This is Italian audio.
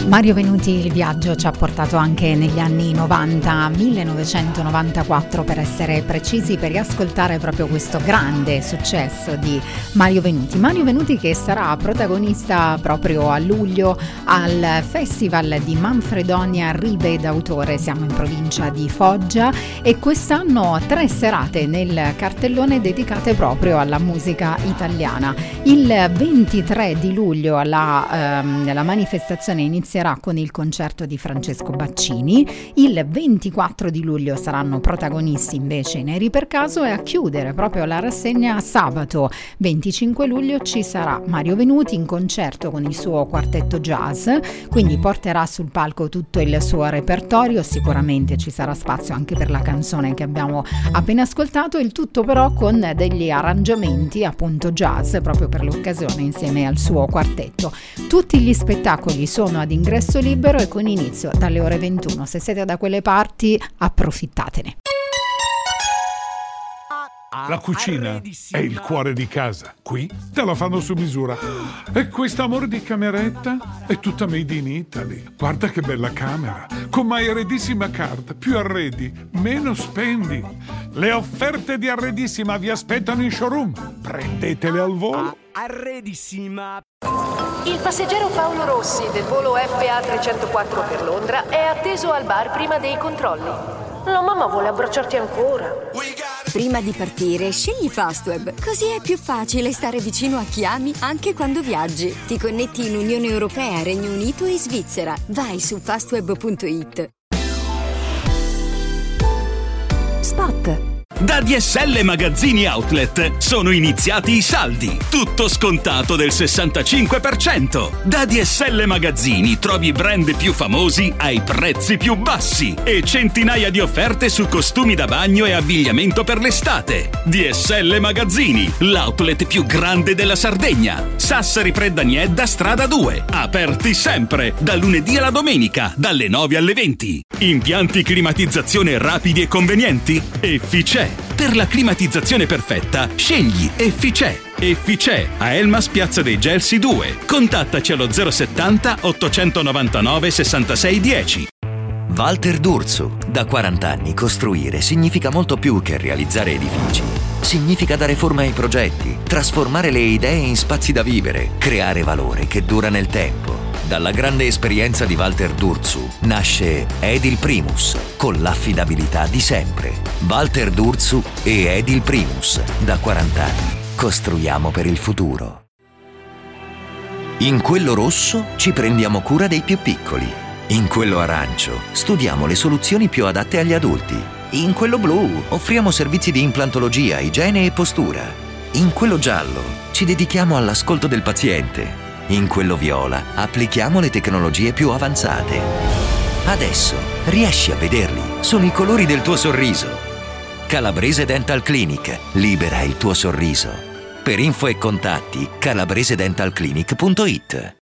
Mario Venuti il viaggio ci ha portato anche negli anni 90, 1994 per essere precisi, per riascoltare proprio questo grande successo di Mario Venuti. Mario Venuti che sarà protagonista proprio a luglio al Festival di Manfredonia Rive d'autore, siamo in provincia di Foggia, e quest'anno 3 serate nel cartellone dedicate proprio alla musica italiana. Il 23 di luglio la manifestazione inizierà con il concerto di Francesco Baccini, il 24 di luglio saranno protagonisti invece i Neri per Caso, e a chiudere proprio la rassegna sabato 25 luglio ci sarà Mario Venuti in concerto con il suo quartetto jazz, quindi porterà sul palco tutto il suo repertorio, sicuramente ci sarà spazio anche per la canzone che abbiamo appena ascoltato, il tutto però con degli arrangiamenti appunto jazz proprio per l'occasione insieme al suo quartetto. Tutti gli spettacoli sono ad ingresso libero e con inizio dalle ore 21. Se siete da quelle parti, approfittatene. La cucina è il cuore di casa. Qui te la fanno su misura. E quest'amore di cameretta è tutta made in Italy. Guarda che bella camera. Con My Arredissima Card. Più arredi, meno spendi. Le offerte di Arredissima vi aspettano in showroom. Prendetele al volo. Arredissima. Il passeggero Paolo Rossi del volo FA 304 per Londra è atteso al bar prima dei controlli. La mamma vuole abbracciarti ancora. Prima di partire, scegli Fastweb, così è più facile stare vicino a chi ami anche quando viaggi. Ti connetti in Unione Europea, Regno Unito e Svizzera. Vai su fastweb.it. Spot. Da DSL Magazzini Outlet sono iniziati i saldi, tutto scontato del 65%. Da DSL Magazzini trovi i brand più famosi ai prezzi più bassi e centinaia di offerte su costumi da bagno e abbigliamento per l'estate. DSL Magazzini, l'outlet più grande della Sardegna. Sassari Preddaniedda, strada 2, aperti sempre, da lunedì alla domenica, dalle 9 alle 20. Impianti climatizzazione rapidi e convenienti? Efficè. Per la climatizzazione perfetta, scegli Efficè. Efficè a Elmas Piazza dei Gelsi 2. Contattaci allo 070 899 66 10. Walter D'Urso. Da 40 anni costruire significa molto più che realizzare edifici. Significa dare forma ai progetti, trasformare le idee in spazi da vivere, creare valore che dura nel tempo. Dalla grande esperienza di Walter D'Urso nasce Edil Primus, con l'affidabilità di sempre. Walter D'Urso e Edil Primus, da 40 anni. Costruiamo per il futuro. In quello rosso ci prendiamo cura dei più piccoli. In quello arancio studiamo le soluzioni più adatte agli adulti. In quello blu offriamo servizi di implantologia, igiene e postura. In quello giallo ci dedichiamo all'ascolto del paziente. In quello viola applichiamo le tecnologie più avanzate. Adesso riesci a vederli, sono i colori del tuo sorriso. Calabrese Dental Clinic, libera il tuo sorriso. Per info e contatti calabresedentalclinic.it.